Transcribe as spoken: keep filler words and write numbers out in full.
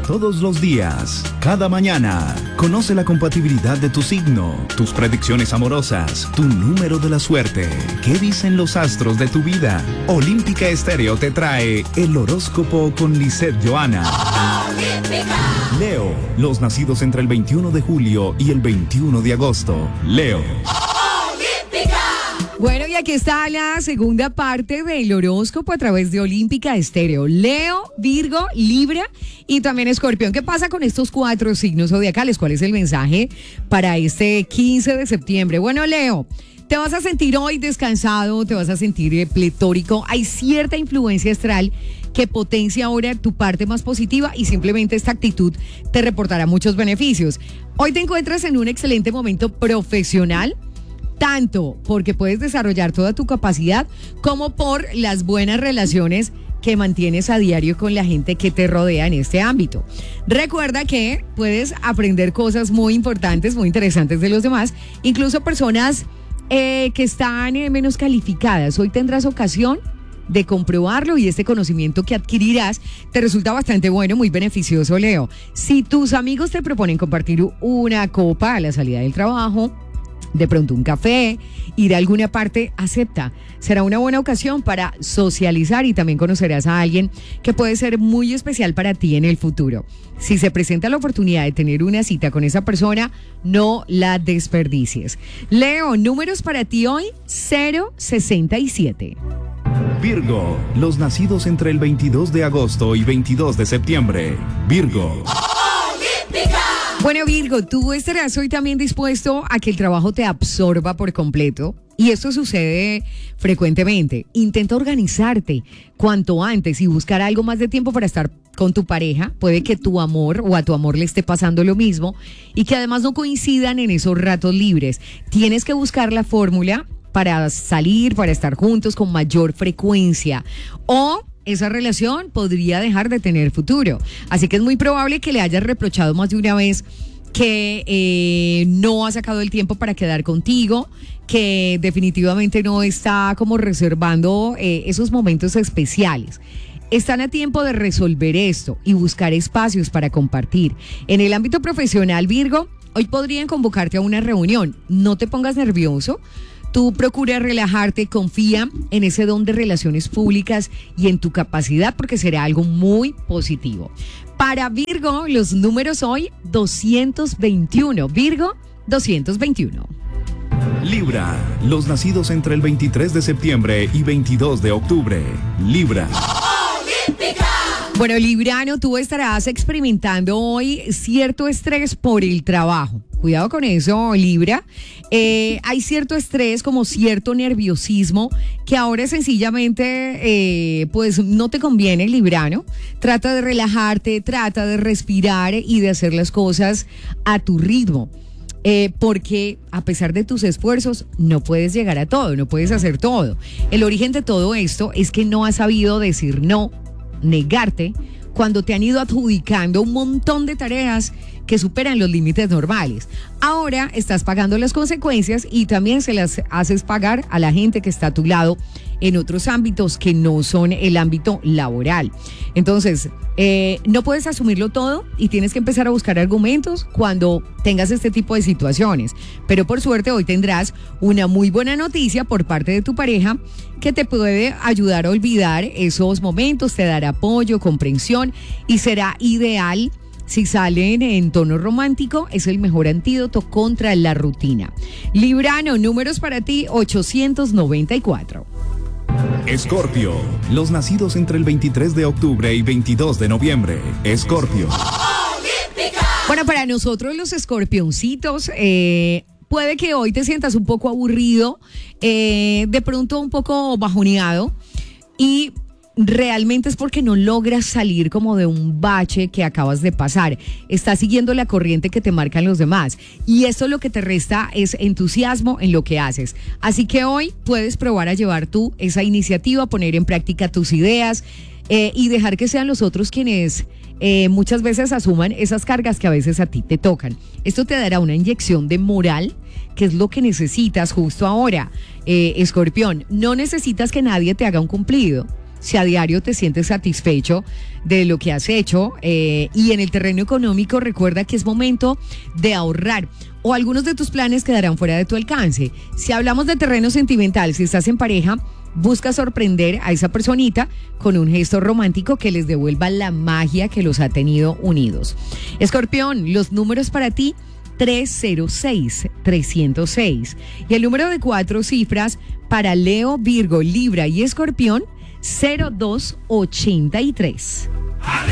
todos los días, cada mañana. Conoce la compatibilidad de tu signo, tus predicciones amorosas, tu número de la suerte. ¿Qué dicen los astros de tu vida? Olímpica Estéreo te trae el horóscopo con Lisette Johanna. Leo, los nacidos entre el veintiuno de julio y el veintiuno de agosto. Leo. Bueno, y aquí está la segunda parte del horóscopo a través de Olímpica Estéreo. Leo, Virgo, Libra y también Escorpión. ¿Qué pasa con estos cuatro signos zodiacales? ¿Cuál es el mensaje para este quince de septiembre? Bueno, Leo, te vas a sentir hoy descansado, te vas a sentir pletórico. Hay cierta influencia astral que potencia ahora tu parte más positiva y simplemente esta actitud te reportará muchos beneficios. Hoy te encuentras en un excelente momento profesional, tanto porque puedes desarrollar toda tu capacidad como por las buenas relaciones que mantienes a diario con la gente que te rodea en este ámbito. Recuerda que puedes aprender cosas muy importantes, muy interesantes de los demás, incluso personas eh, que están eh, menos calificadas. Hoy tendrás ocasión de comprobarlo y este conocimiento que adquirirás te resulta bastante bueno, muy beneficioso, Leo. Si tus amigos te proponen compartir una copa a la salida del trabajo, de pronto un café, ir a alguna parte, acepta. Será una buena ocasión para socializar y también conocerás a alguien que puede ser muy especial para ti en el futuro. Si se presenta la oportunidad de tener una cita con esa persona, no la desperdicies. Leo, números para ti hoy, cero sesenta y siete. Virgo, los nacidos entre el veintidós de agosto y veintidós de septiembre. Virgo. Bueno, Virgo, tú estarás hoy también dispuesto a que el trabajo te absorba por completo. Y esto sucede frecuentemente. Intenta organizarte cuanto antes y buscar algo más de tiempo para estar con tu pareja. Puede que tu amor o a tu amor le esté pasando lo mismo y que además no coincidan en esos ratos libres. Tienes que buscar la fórmula para salir, para estar juntos con mayor frecuencia. O esa relación podría dejar de tener futuro. Así que es muy probable que le hayas reprochado más de una vez que eh, no ha sacado el tiempo para quedar contigo, que definitivamente no está como reservando eh, esos momentos especiales. Están a tiempo de resolver esto y buscar espacios para compartir. En el ámbito profesional, Virgo, hoy podrían convocarte a una reunión. No te pongas nervioso. Tú procura relajarte, confía en ese don de relaciones públicas y en tu capacidad porque será algo muy positivo. Para Virgo, los números hoy, doscientos veintiuno. Virgo, doscientos veintiuno. Libra, los nacidos entre el veintitrés de septiembre y veintidós de octubre. Libra. Bueno, Librano, tú estarás experimentando hoy cierto estrés por el trabajo. Cuidado con eso, Libra. Eh, hay cierto estrés, como cierto nerviosismo, que ahora sencillamente eh, pues no te conviene, Librano. Trata de relajarte, trata de respirar y de hacer las cosas a tu ritmo. Eh, porque a pesar de tus esfuerzos no puedes llegar a todo, no puedes hacer todo. El origen de todo esto es que no has sabido decir no, negarte, cuando te han ido adjudicando un montón de tareas que superan los límites normales. Ahora estás pagando las consecuencias y también se las haces pagar a la gente que está a tu lado en otros ámbitos que no son el ámbito laboral. Entonces, eh, no puedes asumirlo todo y tienes que empezar a buscar argumentos cuando tengas este tipo de situaciones. Pero por suerte hoy tendrás una muy buena noticia por parte de tu pareja que te puede ayudar a olvidar esos momentos, te dará apoyo, comprensión y será ideal. Si salen en tono romántico, es el mejor antídoto contra la rutina. Librano, números para ti, ochocientos noventa y cuatro. Escorpio, los nacidos entre el veintitrés de octubre y veintidós de noviembre. Escorpio. Bueno, para nosotros los escorpioncitos, eh, puede que hoy te sientas un poco aburrido, eh, de pronto un poco bajoneado y realmente es porque no logras salir como de un bache que acabas de pasar. Estás siguiendo la corriente que te marcan los demás y esto lo que te resta es entusiasmo en lo que haces. Así que hoy puedes probar a llevar tú esa iniciativa, poner en práctica tus ideas eh, y dejar que sean los otros quienes eh, muchas veces asuman esas cargas que a veces a ti te tocan. Esto te dará una inyección de moral, que es lo que necesitas justo ahora, eh, Escorpión. No necesitas que nadie te haga un cumplido. si a diario te sientes satisfecho de lo que has hecho. Eh, y en el terreno económico, recuerda que es momento de ahorrar, o algunos de tus planes quedarán fuera de tu alcance. Si hablamos de terreno sentimental, si estás en pareja, busca sorprender a esa personita con un gesto romántico que les devuelva la magia que los ha tenido unidos. Escorpión, los números para ti: tres cero seis, trescientos seis. Y el número de cuatro cifras para Leo, Virgo, Libra y Escorpión: cero dos ochenta y tres.